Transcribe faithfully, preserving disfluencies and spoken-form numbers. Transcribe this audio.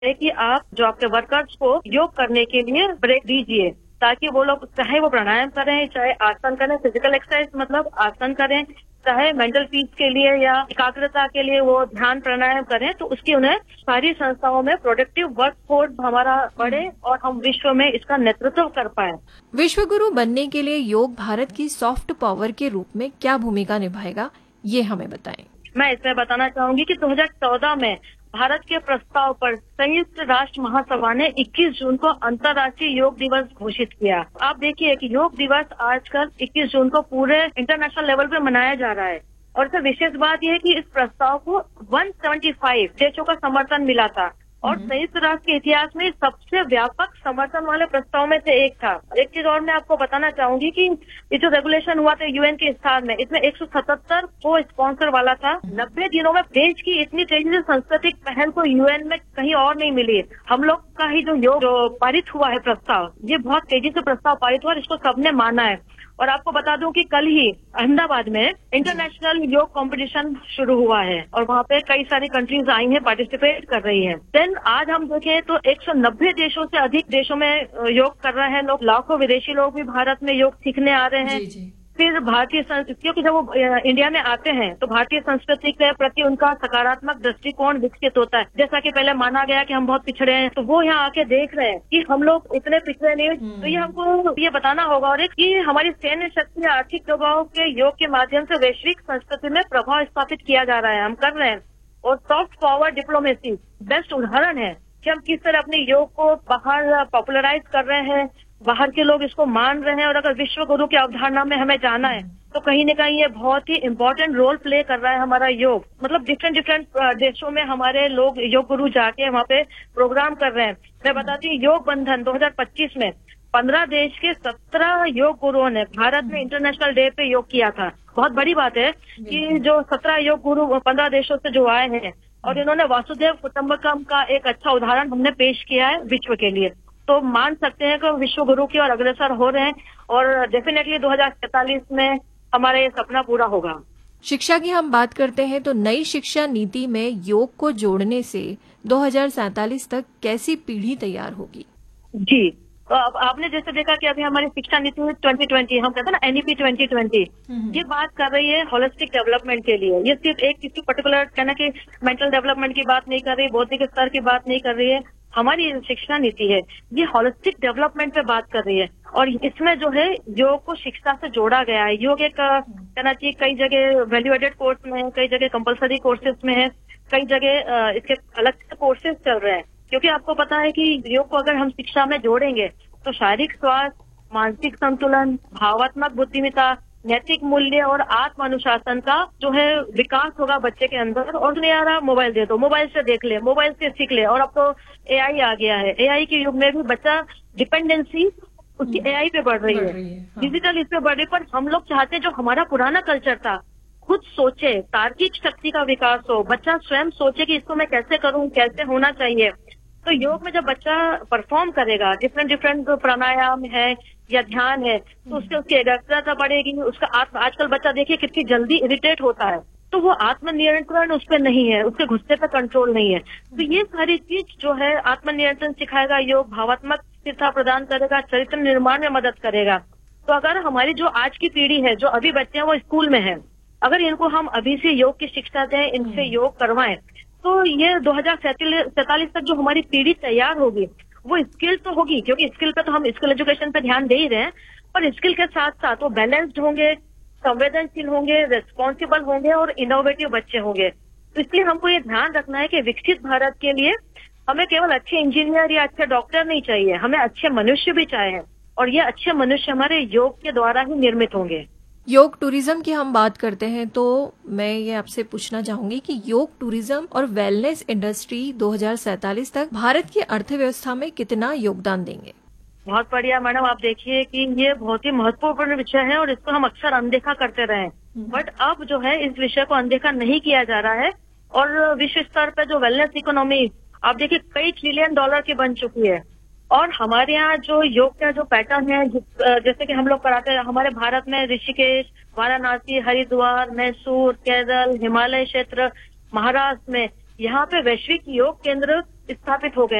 है कि आप जो आपके वर्कर्स को योग करने के लिए ब्रेक दीजिए, ताकि वो लोग चाहे वो प्राणायाम करें, चाहे आसन करें, फिजिकल एक्सरसाइज मतलब आसन करें, चाहे मेंटल पीस के लिए या एकाग्रता के लिए वो ध्यान प्राणायाम करें, तो उसकी उन्हें सारी संस्थाओं में प्रोडक्टिव वर्क फोर्स हमारा बढ़े और हम विश्व में इसका नेतृत्व कर पाए। विश्व गुरु बनने के लिए योग भारत की सॉफ्ट पावर के रूप में क्या भूमिका निभाएगा, ये हमें बताएं। मैं इसमें बताना चाहूंगी कि दो हज़ार चौदह में भारत के प्रस्ताव पर संयुक्त राष्ट्र महासभा ने इक्कीस जून को अंतर्राष्ट्रीय योग दिवस घोषित किया। आप देखिए कि योग दिवस आजकल इक्कीस जून को पूरे इंटरनेशनल लेवल पे मनाया जा रहा है और इसमें विशेष बात यह है कि इस प्रस्ताव को एक सौ पचहत्तर देशों का समर्थन मिला था और संयुक्त राष्ट्र के इतिहास में सबसे व्यापक समर्थन वाले प्रस्ताव में से एक था। एक चीज और मैं आपको बताना चाहूंगी कि ये जो रेगुलेशन हुआ था यूएन के स्थान में, इसमें एक सौ सतहत्तर को स्पॉन्सर वाला था। नब्बे दिनों में देश की इतनी तेजी से सांस्कृतिक पहल को यूएन में कहीं और नहीं मिली। हम लोग का ही जो योग जो पारित हुआ है प्रस्ताव, ये बहुत तेजी से प्रस्ताव पारित हुआ और इसको सबने माना है। और आपको बता दूं कि कल ही अहमदाबाद में इंटरनेशनल योग कंपटीशन शुरू हुआ है और वहाँ पे कई सारी कंट्रीज आई हैं, पार्टिसिपेट कर रही हैं। देन आज हम देखें तो एक सौ नब्बे देशों से अधिक देशों में योग कर रहे हैं लोग। लाखों विदेशी लोग भी भारत में योग सीखने आ रहे हैं। जी, जी। फिर भारतीय संस्कृतियों की जब वो इंडिया में आते हैं तो भारतीय संस्कृति के प्रति उनका सकारात्मक दृष्टिकोण विकसित होता है। जैसा कि पहले माना गया कि हम बहुत पिछड़े हैं, तो वो यहाँ आके देख रहे हैं कि हम लोग इतने पिछड़े नहीं। तो ये हमको ये बताना होगा और एक कि हमारी सैन्य शक्ति आर्थिक दबाव के योग के माध्यम से वैश्विक संस्कृति में प्रभाव स्थापित किया जा रहा है, हम कर रहे हैं। और सॉफ्ट पावर डिप्लोमेसी बेस्ट उदाहरण है कि हम किस तरह अपने योग को बाहर पॉपुलराइज कर रहे हैं, बाहर के लोग इसको मान रहे हैं। और अगर विश्व गुरु की अवधारणा में हमें जाना है तो कहीं न कहीं ये बहुत ही इम्पोर्टेंट रोल प्ले कर रहा है हमारा योग। मतलब डिफरेंट डिफरेंट देशों में हमारे लोग योग गुरु जाके वहाँ पे प्रोग्राम कर रहे हैं। मैं बताती हूँ, योग बंधन दो हज़ार पच्चीस में पंद्रह देश के सत्रह योग गुरुओं ने भारत में इंटरनेशनल डे पे योग किया था। बहुत बड़ी बात है कि जो सत्रह योग गुरु पंद्रह देशों से जो आए हैं और इन्होंने वासुदेव कुटुंबकम का एक अच्छा उदाहरण हमने पेश किया है विश्व के लिए। तो मान सकते हैं कि विश्व गुरु की ओर अग्रसर हो रहे हैं और डेफिनेटली दो हज़ार सैंतालीस में हमारा ये सपना पूरा होगा। शिक्षा की हम बात करते हैं तो नई शिक्षा नीति में योग को जोड़ने से दो हज़ार सैंतालीस तक कैसी पीढ़ी तैयार होगी? जी, तो अब आपने जैसे देखा कि अभी हमारी शिक्षा नीति ट्वेंटी ट्वेंटी, हम कहते हैं ना एनईपी ट्वेंटी ट्वेंटी, ये बात कर रही है होलिस्टिक डेवलपमेंट के लिए। ये सिर्फ एक किसी पर्टिकुलर कहना कि मेंटल डेवलपमेंट की बात नहीं कर रही, बौद्धिक स्तर की बात नहीं कर रही है। हमारी शिक्षा नीति है ये होलिस्टिक डेवलपमेंट पे बात कर रही है और इसमें जो है योग को शिक्षा से जोड़ा गया है। योग एक कहना चाहिए कई जगह वैल्यू एडेड कोर्स में है, कई जगह कंपलसरी कोर्सेज में है, कई जगह इसके अलग से कोर्सेज चल रहे हैं। क्योंकि आपको पता है कि योग को अगर हम शिक्षा में जोड़ेंगे तो शारीरिक स्वास्थ्य, मानसिक संतुलन, भावात्मक बुद्धिमत्ता, नैतिक मूल्य और आत्म अनुशासन का जो है विकास होगा बच्चे के अंदर। और नहीं आ रहा मोबाइल दे दो, मोबाइल से देख ले, मोबाइल से सीख ले। और अब तो एआई आ गया है, एआई के युग में भी बच्चा डिपेंडेंसी उसकी एआई पे बढ़ रही है, डिजिटल इस पे बढ़ रही है। पर हम लोग चाहते हैं जो हमारा पुराना कल्चर था, खुद सोचे, तार्किक शक्ति का विकास हो, बच्चा स्वयं सोचे कि इसको मैं कैसे करूं, कैसे होना चाहिए। तो योग में जब बच्चा परफॉर्म करेगा, डिफरेंट डिफरेंट प्राणायाम है या ध्यान है, तो उससे उसकी एकाग्रता बढ़ेगी। उसका आत्म आजकल बच्चा देखिए कितनी जल्दी इरिटेट होता है, तो वो आत्मनियंत्रण उस पर नहीं है, उसके गुस्से पे कंट्रोल नहीं है। तो ये सारी चीज जो है आत्मनियंत्रण सिखाएगा योग, भावात्मक स्थिरता प्रदान करेगा, चरित्र निर्माण में मदद करेगा। तो अगर हमारी जो आज की पीढ़ी है, जो अभी बच्चे हैं वो स्कूल में है, अगर इनको हम अभी से योग की शिक्षा दें, इनसे योग करवाएं, तो ये दो हज़ार सैंतालीस तक जो हमारी पीढ़ी तैयार होगी वो स्किल तो होगी। क्योंकि स्किल पे तो हम स्किल एजुकेशन पे ध्यान दे ही रहे हैं, पर स्किल के साथ साथ वो बैलेंस्ड होंगे, संवेदनशील होंगे, रिस्पॉन्सिबल होंगे और इनोवेटिव बच्चे होंगे। तो इसलिए हमको ये ध्यान रखना है कि विकसित भारत के लिए हमें केवल अच्छे इंजीनियर या अच्छे डॉक्टर नहीं चाहिए, हमें अच्छे मनुष्य भी चाहिए और ये अच्छे मनुष्य हमारे योग के द्वारा ही निर्मित होंगे। योग टूरिज्म की हम बात करते हैं तो मैं ये आपसे पूछना चाहूंगी कि योग टूरिज्म और वेलनेस इंडस्ट्री दो हज़ार सैंतालीस तक भारत की अर्थव्यवस्था में कितना योगदान देंगे? बहुत बढ़िया मैडम, आप देखिए कि ये बहुत ही महत्वपूर्ण विषय है और इसको हम अक्सर अनदेखा करते रहे, बट अब जो है इस विषय को अनदेखा नहीं किया जा रहा है। और विश्व स्तर पर जो वेलनेस इकोनॉमी आप देखिए कई ट्रिलियन डॉलर की बन चुकी है। और हमारे यहाँ जो योग का जो पैटर्न है, जैसे कि हम लोग कराते हैं हमारे भारत में ऋषिकेश, वाराणसी, हरिद्वार, मैसूर, केरल, हिमालय क्षेत्र, महाराष्ट्र में, यहाँ पे वैश्विक योग केंद्र स्थापित हो गए।